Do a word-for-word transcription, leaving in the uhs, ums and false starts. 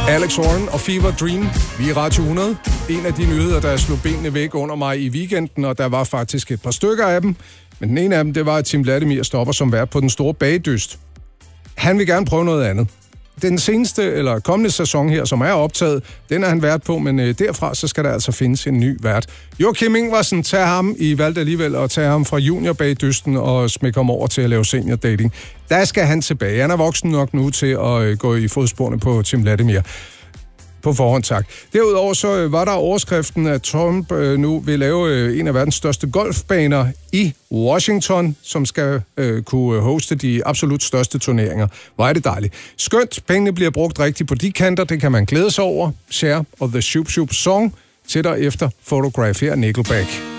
Alex Warren og Fever Dream. Vi er Radio hundrede. En af de nyheder, der slog benene væk under mig i weekenden, og der var faktisk et par stykker af dem. Men den ene af dem, det var, at Tim Vladimir stopper som vært på Den Store Bagedyst. Han vil gerne prøve noget andet. Den seneste, eller kommende sæson her, som er optaget, den er han vært på, men øh, derfra, så skal der altså findes en ny vært. Joachim Ingvarsen, tager ham, I valgte alligevel at tage ham fra juniorbagedysten og smække ham over til at lave seniordating. Der skal han tilbage. Han er voksen nok nu til at øh, gå i fodsporene på Tim Vladimir. På forhånd, tak. Derudover så var der overskriften, at Trump øh, nu vil lave øh, en af verdens største golfbaner i Washington, som skal øh, kunne hoste de absolut største turneringer. Hvor er det dejligt. Skønt, pengene bliver brugt rigtigt på de kanter, det kan man glæde sig over. Cher og The Shoop Shoop Song til der efter Photograph her, Nickelback.